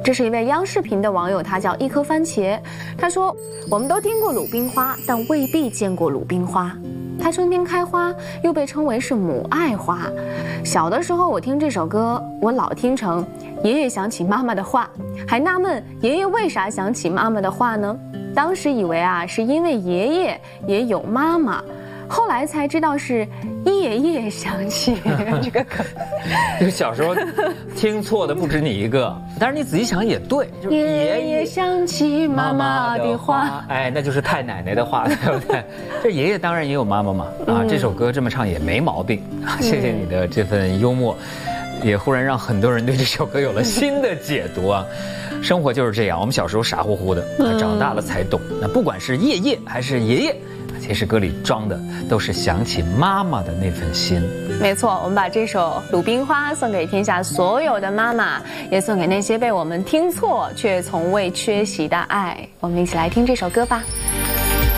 这是一位央视频的网友，他叫一颗番茄。他说：“我们都听过鲁冰花，但未必见过鲁冰花。它春天开花，又被称为是母爱花。小的时候我听这首歌，我老听成爷爷想起妈妈的话，还纳闷爷爷为啥想起妈妈的话呢？当时以为是因为爷爷也有妈妈。”后来才知道是夜夜想起这个梗。 就小时候听错的不止你一个，但是你仔细想也对，就是爷爷想起妈妈的话， 哎，那就是太奶奶的话，对不对？这爷爷当然也有妈妈嘛，这首歌这么唱也没毛病。谢谢你的这份幽默，也忽然让很多人对这首歌有了新的解读啊。生活就是这样，我们小时候傻乎乎的，长大了才懂。那不管是夜夜还是爷爷，其实歌里装的都是想起妈妈的那份心。 没错，我们把这首《鲁冰花》送给天下所有的妈妈，也送给那些被我们听错却从未缺席的爱。我们一起来听这首歌吧。